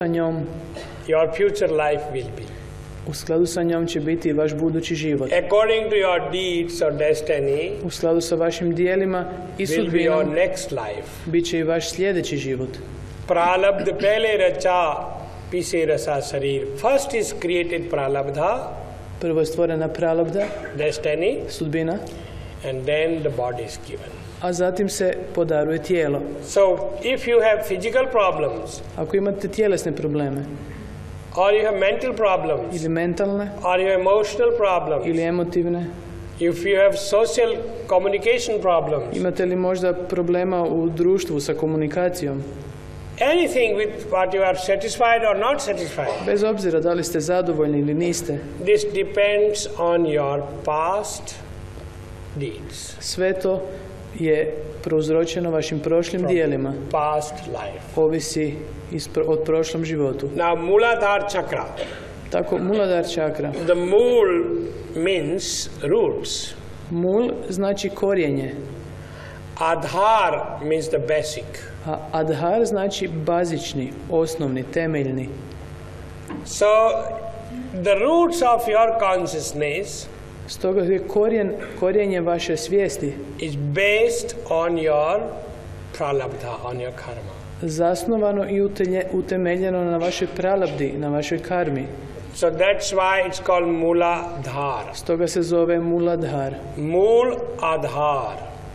njom, your future life will be. u skladu sa njom će biti i vaš budući život. According to your deeds or destiny, U skladu sa vašim dijelima i will be your sudbinom next life. bit će i vaš sljedeći život. Pralabdh pehle racha pise rasa sharir. First is created pralabdha, Prvo je stvorena pralabdha, destiny, sudbina, and then the body is given. a zatim se podaruje tijelo. So, if you have physical problems, Ako imate tjelesne probleme, or you have mental problems, ili mentalne, or you have emotional problems, ili emotivne, if you have social communication problems, imate li možda problema u društvu sa komunikacijom, anything with what you are satisfied or not satisfied, bez obzira da li ste zadovoljni ili niste, this depends on your past deeds, sve to je prouzročeno vašim prošlim dijelima, past life. ovisi od prošlom životu. Now, Muladhara chakra. Tako, Muladhara čakra. The mul means roots. Mul znači korijenje, Adhar means the basic. a adhar znači bazični, osnovni, temeljni. So, the roots of your consciousness Stoga je korijenje vaše svijesti is based on your pralabdha, on your karma. zasnovano i utemeljeno na vašoj pralabdi, na vašoj karmi. So that's why it's called Muladhar. Stoga se zove Muladhar. Mul Adhar.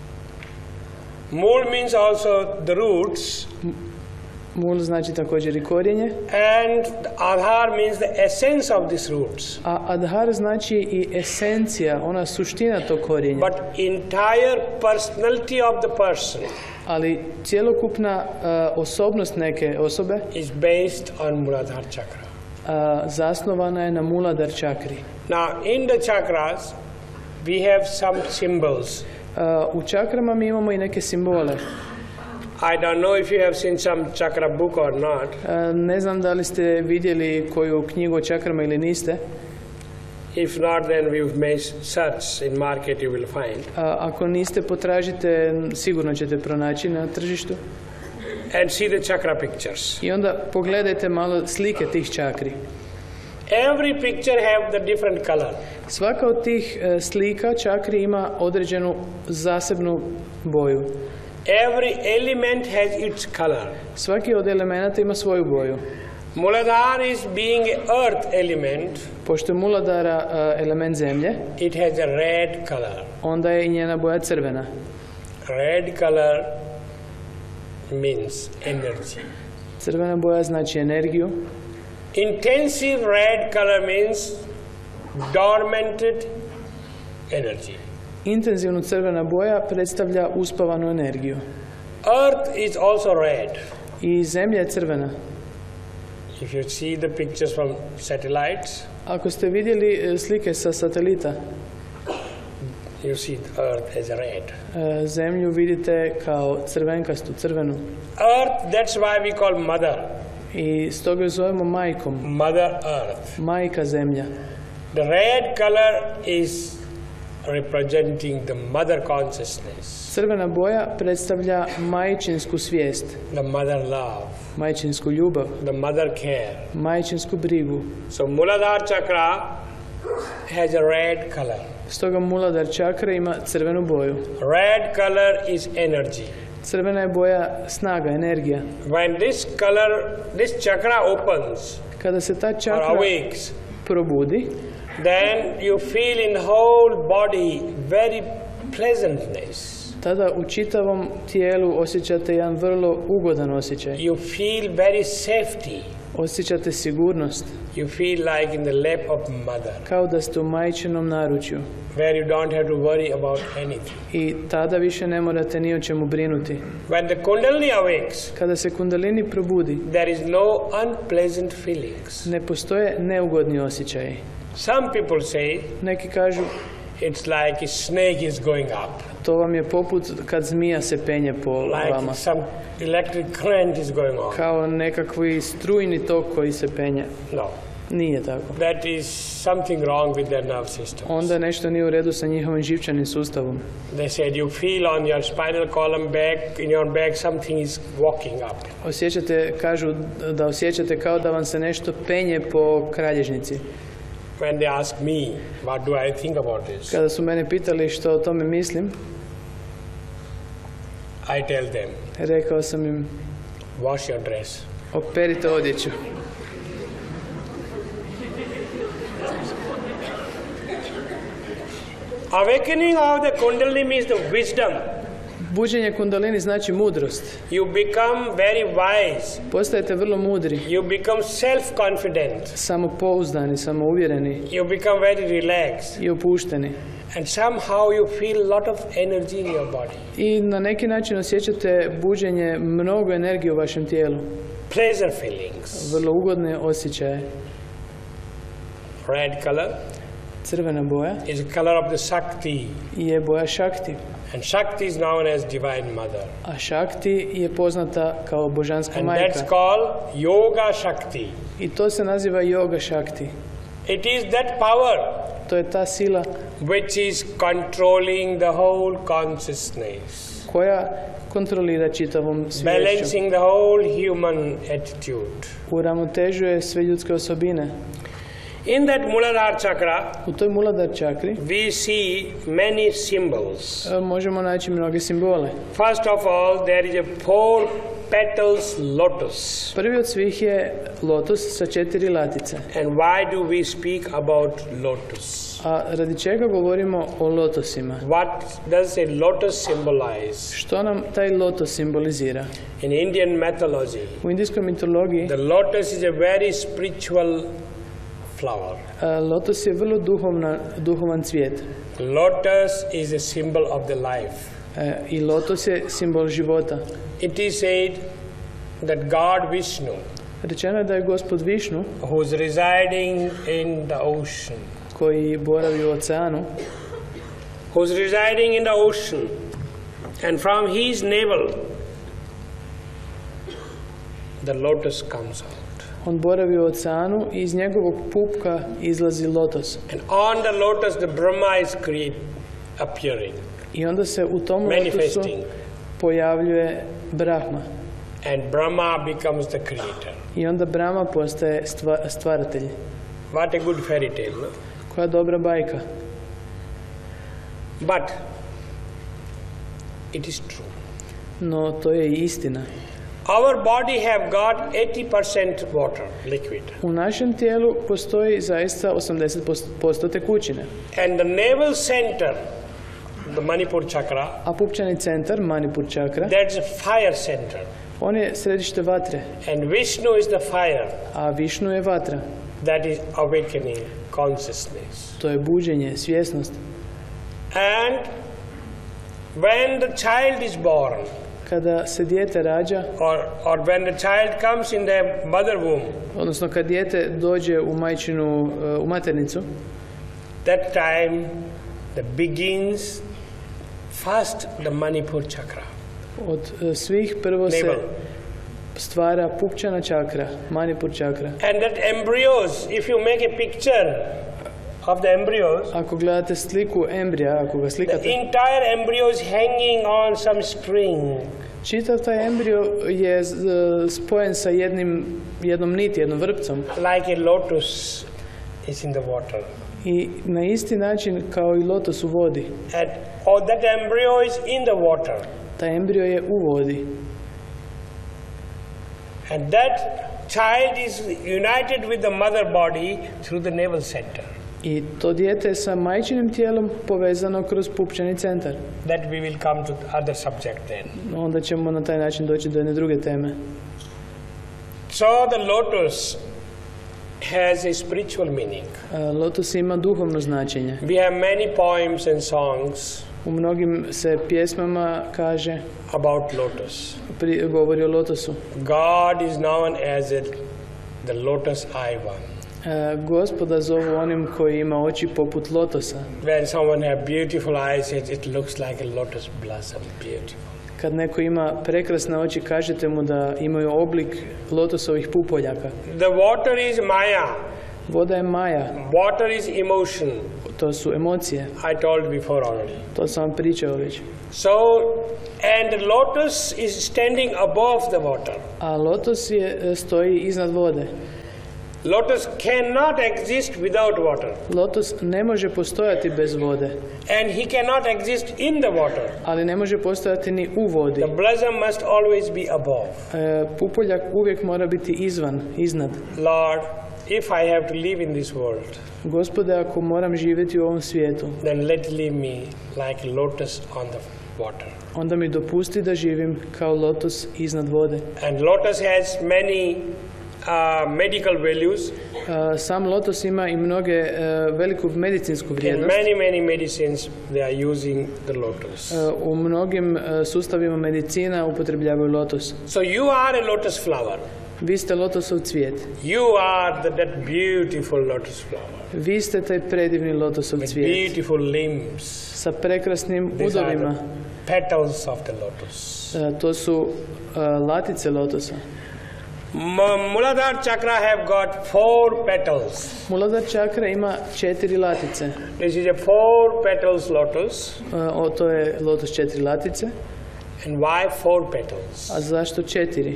Mul means also the roots, Mul znači također i korijenje, and Adhar means the essence of these roots. a adhar znači i esencija, ona suština tog korijenja. But entire personality of the person Ali cjelokupna osobnost neke osobe is based on Muladhara chakra. zasnovana je na Muladhara čakri. Now, in the chakras, we have some symbols. U čakrama mi imamo i neke simbole. I don't know if you have seen some chakra book or not. Ne znam da li ste vidjeli koju knjigu o čakrama ili niste. If not, then we may search in market, you will find. Ako niste, potražite, sigurno ćete pronaći na tržištu. And see the chakra pictures. I onda pogledajte malo slike tih čakri. Every picture have the different color. Svaka od tih slika čakri ima određenu zasebnu boju. Every element has its color. Svaki od elemenata ima svoju boju. Muladhara is being an earth element. Pošto je Muladhara element zemlje, It has a red color. onda je i njena boja crvena. Red color means energy. Crvena boja znači energiju. Intensive red color means dormanted energy. Intenzivno crvena boja predstavlja uspavanu energiju. Earth is also red. I zemlja je crvena. If you see the pictures from satellites, Ako ste vidjeli slike sa satelita, you see the earth as red. zemlju vidite kao crvenkastu, crvenu. Earth, that's why we call mother. I stoga ju zovemo majkom, Mother earth. majka zemlja. The red color is representing the mother consciousness, Crvena boja predstavlja majčinsku svijest, the mother love, majčinsku ljubav, the mother care. majčinsku brigu. So Muladhara chakra has a red color. Stoga Muladhara čakra ima crvenu boju. Red color is energy. Crvena je boja snaga, energija. When this chakra opens Kada se ta or čakra awakes, probudi, then you feel in whole body very pleasantness. tada u čitavom tijelu osjećate jedan vrlo ugodan osjećaj. You feel very safety. Osjećate sigurnost, You feel like in the lap of mother, kao da ste u majčinom naručju. where you don't have to worry about anything. I tada više ne morate ni o čemu brinuti. When the kundalini awakes, Kada se kundalini probudi, there is no unpleasant feelings. ne postoje neugodni osjećaji. Some people say Neki kažu, it's like a snake is going up, to vam je poput kad zmija se penje po vama. like some electric current is going on. Kao nekakvi strujni tok koji se penje. No. Nije tako. that is something wrong with their nerve system. Onda nešto nije u redu sa njihovim živčanim sustavom. They said you feel on your spinal column back, in your back something is walking up. Kažu da osjećate kao da vam se nešto penje po kralježnici. When they ask me, what do I think about this? Kada su mene pitali što o tome mislim, I tell them, rekao sam im, wash your dress. operite odjeću. Awakening of the Kundalini means the wisdom. Buđenje kundalini znači mudrost. You become very wise. Postajete vrlo mudri, You become self-confident. samopouzdani, samouvjereni You become very relaxed. i opušteni. And somehow you feel a lot of energy in your body. I na neki način osjećate buđenje, mnogo energije u vašem tijelu. Pleasure feelings. Vrlo ugodne osjećaje. Red color Crvena boja is the color of the Shakti. je boja Shakti, And Shakti is known as Divine Mother. a Shakti je poznata kao božanska And majka. that's called Yoga Shakti. I to se naziva Yoga Shakti. It is that power To je ta sila which is controlling the whole consciousness, koja kontrolira čitavom sviješću, balancing the whole human attitude. uravnotežuje sve ljudske osobine. In that Muladhara chakra, U toj Muladhara čakri we see many symbols. možemo naći mnoge simbole. First of all, there is a 4 petals lotus. Prvi od svih je lotos sa 4 latice. And why do we speak about lotus? A radi čega govorimo o lotosima? What does a lotus symbolize? Što nam taj lotos simbolizira? In Indian mythology, U indijskoj mitologiji the lotus is a very spiritual flower. lotos je vrlo duhovan cvijet. Lotus is a symbol of the life. I lotos je simbol života. It is said that God Vishnu, Rečeno je da je gospod Višnu, who is residing in the ocean, koji boravi u oceanu, who is residing in the ocean, and from his navel, the lotus comes out. on boravi u oceanu i iz njegovog pupka izlazi lotos. And on the lotus, the Brahma is appearing, I onda se u tom lotosu manifesting, pojavljuje Brahma. and Brahma becomes the creator. I onda Brahma postaje stvaratelj. What a good fairy tale, no? Koja dobra bajka. But it is true. No to je i istina. Our body have got 80% water, liquid. U našem tijelu postoji zaista 80% tekućine. And the navel center, the Manipur chakra, A pupčani centar, Manipur čakra, that's a fire center. on je središte vatre, And Vishnu is the fire a Višnu je vatra. that is awakening consciousness. To je buđenje, svjesnost. And when the child is born, Kada se dijete rađa, or when the child comes in the mother womb, odnosno kad dijete dođe u majčinu, u maternicu, that time the begins first the Manipur chakra. od svih prvo se Navel. stvara pupčana čakra, Manipur čakra. And that embryos, if you make a picture of the embryos, Ako gledate sliku embrija, ako ga the slikate, entire embryo is hanging on some string. čitav taj embrio je spojen sa jednom niti, jednom vrpcom. Like a lotus is in the water. I na isti način kao i lotos u vodi. And that embryo is in the water. Taj embrio je u vodi. And that child is united with the mother body through the navel center. I to dijete je sa majčinim tijelom povezano kroz pupčani centar. That we will come to the other subject then. Onda ćemo na taj način doći do jedne druge teme. So the lotus has a spiritual meaning. Lotos ima duhovno značenje. We have many poems and songs U mnogim se pjesmama kaže, about lotus. govori o lotosu. God is known as the lotus eye one. Gospoda zovu onim koji ima oči poput lotosa. When someone have beautiful eyes, it looks like a lotus blossom, beautiful. Kad neko ima prekrasne oči, kažete mu da imaju oblik lotosovih pupoljaka. The water is Maya. Voda je maja, Water is emotion. to su emocije. I told before already. To sam vam pričao već. So, and the lotus is standing above the water. A lotos stoji iznad vode. Lotus cannot exist without water. Lotos ne može postojati bez vode, And he cannot exist in the water. ali ne može postojati ni u vodi. The blossom must always be above. Pupoljak uvijek mora biti izvan, iznad. Lord, if I have to live in this world, Gospode, ako moram živjeti u ovom svijetu, then let leave me like lotus on the water. onda mi dopusti da živim kao lotos iznad vode. And lotus has many medical values. Sam lotos ima i mnoge veliku medicinsku In vrijednost. many medicines they are using the lotus. U mnogim sustavima medicina upotrebljavaju lotos. So you are a lotus flower. Vi ste lotosov cvijet. You are that beautiful lotus flower Vi ste taj predivni lotosov with cvijet beautiful limbs. sa prekrasnim These are udovima. the petals of the lotus. To su latice lotosa. Muladhara chakra have got 4 petals. Muladhara čakra ima 4 latice. This is a 4 petals lotus. To je lotos 4 latice. And why 4 petals? A zašto 4?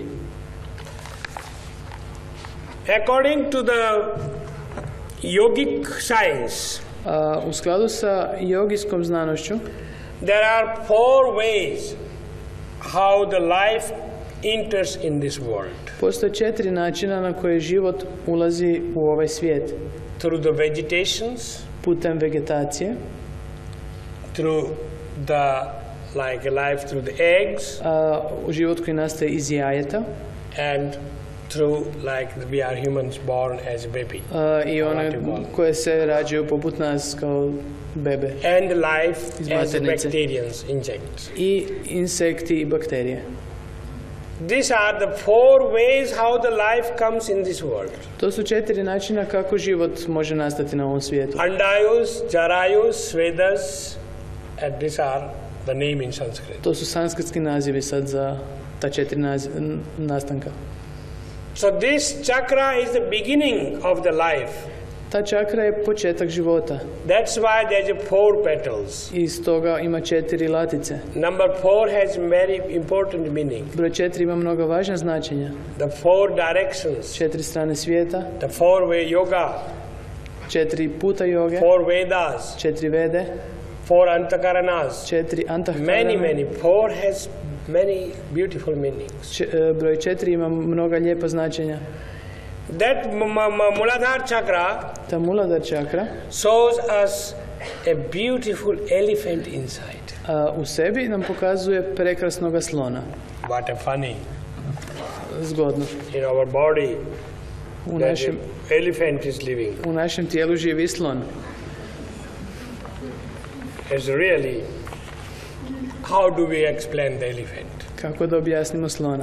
According to the yogic science, U skladu sa jogijskom znanošću, there are 4 ways how the life enters in this world. postoje 4 načina na koje život ulazi u ovaj svijet. Through the vegetations, Putem vegetacije, through the like life through the eggs, u život koji nastaje iz jajeta, and through like we are humans born as a baby. i one koje se rađaju poput nas kao bebe. And life Iz as maternice. bacterians, insects. I insekti i bakterije. These are the 4 ways how the life comes in this world. To su 4 načina kako život može nastati na ovom svijetu. Andayus, Jarayus, Svedas, and these are the name in Sanskrit. To su sanskritski nazivi sad za ta 4 nastanka. So this chakra is the beginning of the life. Ta čakra je početak života. That's why there's a 4 petals. I stoga ima 4 latice. Number 4 has very important meaning. Broj 4 ima mnogo važna značenja. The 4 directions, 4 strane svijeta, the 4 way yoga, 4 puta joge, 4 Vedas, 4 vede, 4 Antakaranas. 4 antahkarana. Many. 4 has many beautiful meanings. Broj 4 ima mnoga lijepa značenja. That Muladhara chakra Ta Muladhara čakra shows us a beautiful elephant inside. u sebi nam pokazuje prekrasnoga slona. What a funny. Zgodno. In our body, U that našem, elephant is living. u našem tijelu živi slon. It's really, how do we explain the elephant? Kako da objasnimo slona?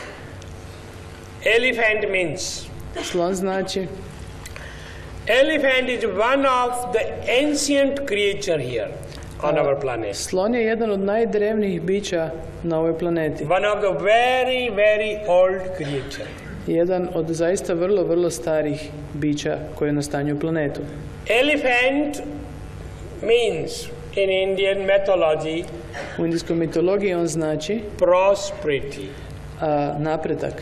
Elephant means, Slon znači, elephant is one of the ancient creature here on our planet. slon je jedan od najdrevnijih bića na ovoj planeti. One of the very old creature. Jedan od zaista vrlo starih bića koje nastanjuju planetu. Elephant means, in Indian mythology, U indijskoj mitologiji on znači prosperity. napredak.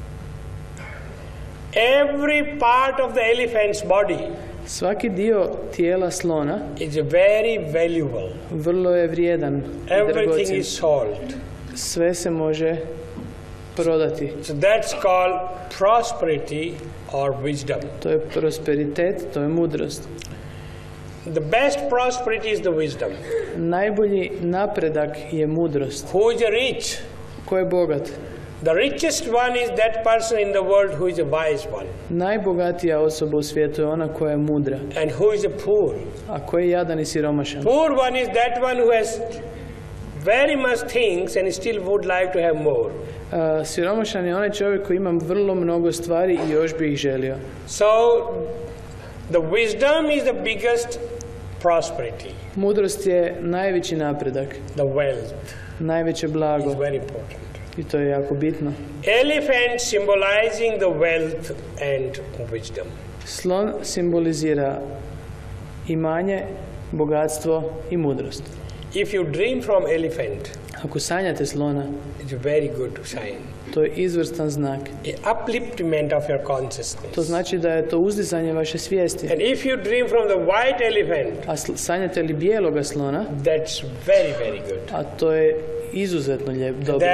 Every part of the elephant's body Svaki dio tijela slona is very valuable. vrlo je vrijedan i Everything dragocjen. is sold. Sve se može prodati. So that's called prosperity or wisdom. To je prosperitet, to je mudrost. The best prosperity is the wisdom. Najbolji napredak je mudrost. Who is rich? Ko je bogat? The richest one is that person in the world who is a wise one. Najbogatija osoba u svijetu je ona koja je mudra. And who is a poor? A ko je jadan i siromašan? Poor one is that one who has very much things and still would like to have more. Siromašan je onaj čovjek koji ima vrlo mnogo stvari i još bi ih želio. So the wisdom is the biggest prosperity. Mudrost je najveći napredak, The wealth najveće blago. is very important. I to je jako bitno. Elephant symbolizing the wealth and wisdom. Slon simbolizira imanje, bogatstvo i mudrost. If you dream from elephant, Ako sanjate slona, it's a very good sign. to je izvrstan znak. Upliftment of your consciousness. To znači da je to uzdizanje vaše svijesti. And if you dream from the white elephant, A sanjate li bijeloga slona, that's very, very good. a to je izuzetno dobro.